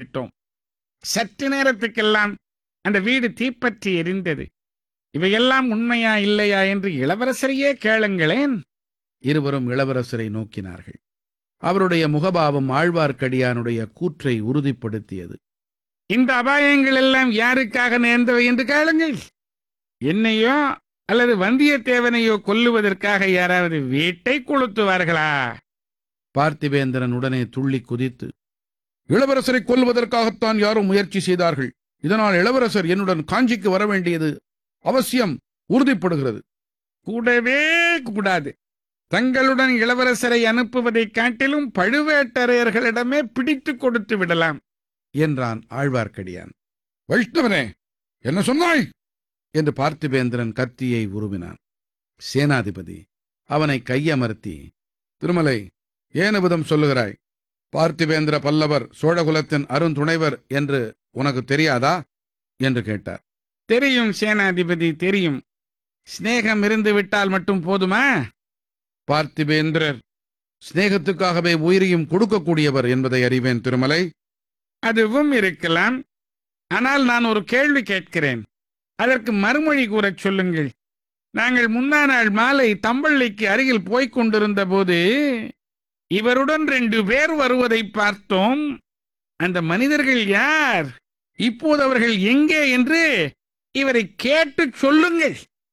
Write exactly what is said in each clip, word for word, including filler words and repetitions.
விட்டோம். சற்று நேரத்துக்கெல்லாம் அந்த வீடு தீப்பற்றி எரிந்தது. இவையெல்லாம் உண்மையா இல்லையா என்று இளவரசரையே கேளுங்களேன். இருவரும் இளவரசரை நோக்கினார்கள். அவருடைய முகபாவம் ஆழ்வார்க்கடியானுடைய கூற்றை உறுதிப்படுத்தியது. இந்த அபாயங்கள் எல்லாம் யாருக்காக நேர்ந்தவை என்று கேளுங்கள். என்னையோ அல்லது வந்தியத்தேவனையோ கொல்லுவதற்காக யாராவது வீட்டை கொளுத்துவார்களா? பார்த்திபேந்திரன் உடனே துள்ளி குதித்து, இளவரசரை கொல்வதற்காகத்தான் யாரும் முயற்சி செய்தார்கள். இதனால் இளவரசர் என்னுடன் காஞ்சிக்கு வர வேண்டியது அவசியம் உறுதிப்படுகிறது. கூடவே கூடாது. தங்களுடன் இளவரசரை அனுப்புவதை காட்டிலும் பழுவேட்டரையர்களிடமே பிடித்து கொடுத்து விடலாம் என்றான் ஆழ்வார்க்கடியான். வைஷ்ணவனே, என்ன சொன்னாய் என்று பார்த்திபேந்திரன் கத்தியை உருவினான். சேனாதிபதி அவனை கையமர்த்தி, திருமலை, ஏனவிதம் சொல்லுகிறாய்? பார்த்திபேந்திர பல்லவர் சோழகுலத்தின் அருந்துணைவர் என்று உனக்கு தெரியாதா என்று கேட்டார். தெரியும் சேனாதிபதி, தெரியும். சிநேகம் இருந்து விட்டால் மட்டும் போதுமா? பார்த்திபேந்திரர் சிநேகத்துக்காகவே உயிரையும் கொடுக்கக்கூடியவர் என்பதை அறிவேன் திருமலை. அதுவும் இருக்கலாம். ஆனால் நான் ஒரு கேள்வி கேட்கிறேன். அதற்கு மறுமொழி கூறச் சொல்லுங்கள். நாங்கள் முந்தா நாள் மாலை தம்பள்ளிக்கு அருகில் போய்க் கொண்டிருந்த போது இவருடன் ரெண்டு பேர் வருவதை பார்த்தோம். அந்த மனிதர்கள் யார்? இப்போது அவர்கள் எங்கே என்று இவரை கேட்டு சொல்லுங்கள்.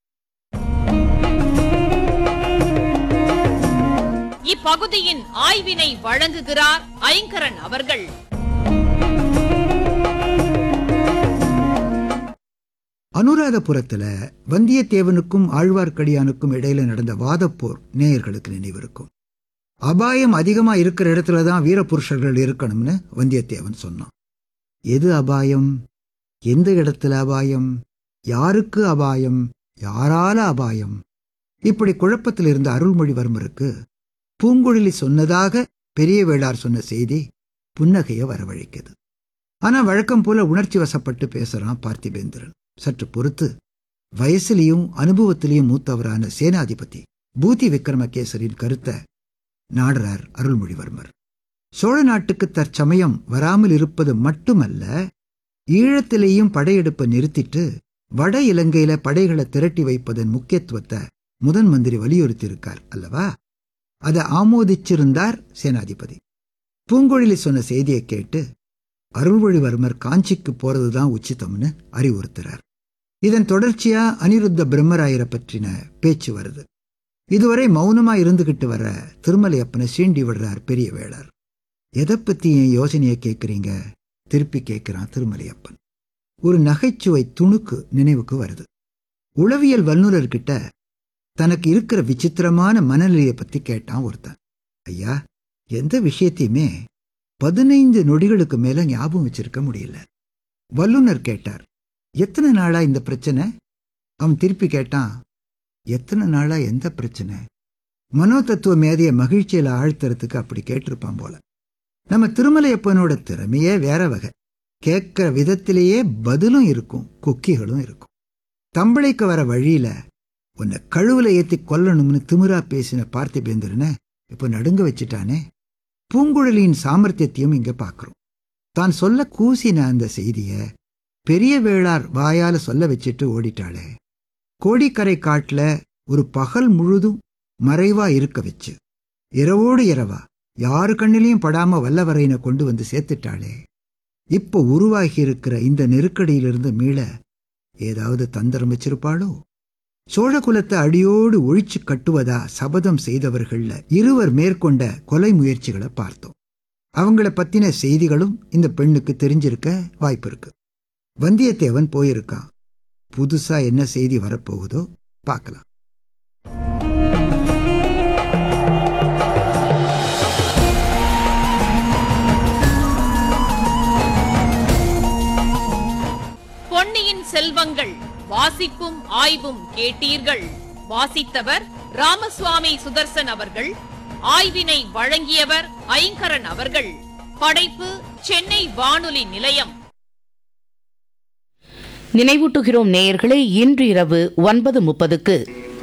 இப்பகுதியின் ஆய்வினை வழங்குகிறார் ஐங்கரன் அவர்கள். அனுராதபுரத்துல வந்தியத்தேவனுக்கும் ஆழ்வார்க்கடியானுக்கும் இடையில நடந்த வாதப்போர் நேயர்களுக்கு நினைவிருக்கும். அபாயம் அதிகமா இருக்கிற இடத்துலதான் வீரபுருஷர்கள் இருக்கணும்னு வந்தியத்தேவன் சொன்னான். எது அபாயம்? எந்த இடத்துல அபாயம்? யாருக்கு அபாயம்? யாரால அபாயம்? இப்படி குழப்பத்தில் இருந்த அருள்மொழிவர்மருக்கு பூங்குழலி சொன்னதாக பெரிய வேளார் சொன்ன செய்தி புன்னகைய வரவழைக்குது. ஆனா வழக்கம் போல உணர்ச்சி வசப்பட்டு பேசுறான் பார்த்திபேந்திரன். சற்று பொறுத்து வயசிலையும் அனுபவத்திலையும் மூத்தவரான சேனாதிபதி பூதி விக்ரமகேசரின் கருத்தை நாடுறார் அருள்மொழிவர்மர். சோழ நாட்டுக்கு தற்சமயம் வராமல் இருப்பது மட்டுமல்ல, ஈழத்திலேயும் படையெடுப்பை நிறுத்திட்டு வட இலங்கையில படைகளை திரட்டி வைப்பதன் முக்கியத்துவத்தை முதன் மந்திரி வலியுறுத்தியிருக்கார் அல்லவா? அதை ஆமோதிச்சிருந்தார் சேனாதிபதி. பூங்குழலி சொன்ன செய்தியை கேட்டு அருள்மொழிவர்மர் காஞ்சிக்கு போறதுதான் உச்சிதம்னு அறிவுறுத்துறார். இதன் தொடர்ச்சியா அனிருத்த பிரம்மராயரை பற்றின பேச்சு வருது. இதுவரை மௌனமா இருந்துகிட்டு வர திருமலையப்பனை சீண்டி விடுறார் பெரிய வேளார். எதை பத்தி என் யோசனையை கேட்குறீங்க? திருப்பி கேட்கிறான் திருமலையப்பன். ஒரு நகைச்சுவை துணுக்கு நினைவுக்கு வருது. உளவியல் வல்லுநர்கிட்ட தனக்கு இருக்கிற விசித்திரமான மனநிலையை பத்தி கேட்டான் ஒருத்தன். ஐயா, எந்த விஷயத்தையுமே பதினைந்து நொடிகளுக்கு மேல ஞாபகம் வச்சிருக்க முடியல. வல்லுநர் கேட்டார், எத்தனை நாளா இந்த பிரச்சனை? அவன் திருப்பி கேட்டான், எத்தனை நாளா எந்த பிரச்சனை? மனோ தத்துவ மேதைய மகிழ்ச்சியில ஆழ்த்துறதுக்கு அப்படி கேட்டிருப்பான் போல. நம்ம திருமலையப்பனோட திறமையே வேற வகை. கேட்கிற விதத்திலேயே பதிலும் இருக்கும், கொக்கிகளும் இருக்கும். தம்பளைக்கு வர வழியில உன்னை கழுவுல ஏத்தி கொல்லணும்னு திமிரா பேசின பார்த்திபேந்திரனை இப்ப நடுங்க வச்சுட்டானே. பூங்குழலியின் சாமர்த்தியத்தையும் இங்க பாக்குறோம். தான் சொல்ல கூசின அந்த செய்திய பெரிய வேளார் வாயால சொல்ல வச்சுட்டு ஓடிட்டாளே. கோடிக்கரை காட்டுல ஒரு பகல் முழுதும் மறைவா இருக்க வச்சு இரவோடு இரவா யாரு கண்ணிலையும் படாம வல்லவரையினை கொண்டு வந்து சேர்த்துட்டாளே. இப்போ உருவாகி இருக்கிற இந்த நெருக்கடியிலிருந்து மீள ஏதாவது தந்திரம் வச்சிருப்பாளோ? சோழகுலத்தை அடியோடு ஒழிச்சு கட்டுவதா சபதம் செய்தவர்கள்ல இருவர் மேற்கொண்ட கொலை முயற்சிகளை பார்த்தோம். அவங்கள பத்தின செய்திகளும் இந்த பெண்ணுக்கு தெரிஞ்சிருக்க வாய்ப்பு இருக்கு. வந்தியத்தேவன் போயிருக்கான். புதுசா என்ன செய்தி வரப்போகுதோ பார்க்கலாம். பொன்னியின் செல்வங்கள் வாசிப்பும் ஆய்வும் கேட்டீர்கள். வாசித்தவர் ராமசுவாமி சுதர்சன் அவர்கள். ஆய்வினை வழங்கியவர் ஐங்கரன் அவர்கள். படைப்பு சென்னை வானொலி நிலையம். நினைவூட்டுகிறோம் நேயர்களே, இன்று இரவு ஒன்பது முப்பதுக்கு